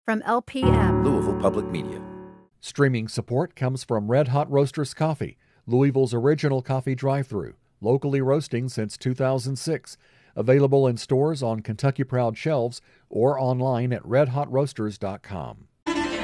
from LPM. Louisville Public Media. Streaming support comes from Red Hot Roasters Coffee, Louisville's original coffee drive-thru, locally roasting since 2006. Available in stores on Kentucky Proud shelves or online at redhotroasters.com.